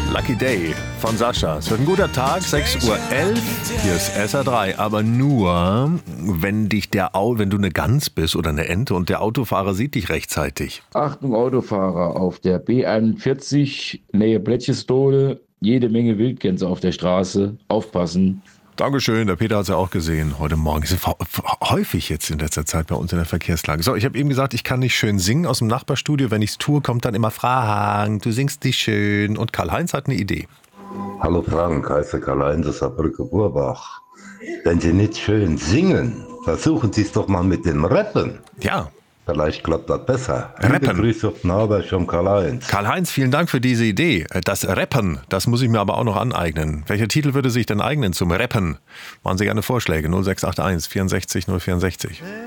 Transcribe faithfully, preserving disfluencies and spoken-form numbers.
Lucky Day von Sascha. Es wird ein guter Tag, sechs Uhr elf. Hier ist S R drei. Aber nur, wenn dich der Au- wenn du eine Gans bist oder eine Ente und der Autofahrer sieht dich rechtzeitig. Achtung Autofahrer, auf der B einundvierzig, Nähe Bletchestol, jede Menge Wildgänse auf der Straße. Aufpassen. Dankeschön, der Peter hat es ja auch gesehen heute Morgen. Es ist häufig jetzt in letzter Zeit bei uns in der Verkehrslage. So, ich habe eben gesagt, ich kann nicht schön singen aus dem Nachbarstudio. Wenn ich es tue, kommt dann immer Frank, du singst nicht schön. Und Karl-Heinz hat eine Idee. Hallo Frank, heiße Karl-Heinz aus Saarbrücke Burbach. Wenn Sie nicht schön singen, versuchen Sie es doch mal mit dem Rappen. Ja. Vielleicht klappt das besser. Rappen. Liebe Grüße auf den Habersch und Karl-Heinz. Karl-Heinz, vielen Dank für diese Idee. Das Rappen, das muss ich mir aber auch noch aneignen. Welcher Titel würde sich denn eignen zum Rappen? Machen Sie gerne Vorschläge. null sechs acht eins vierundsechzig null vierundsechzig.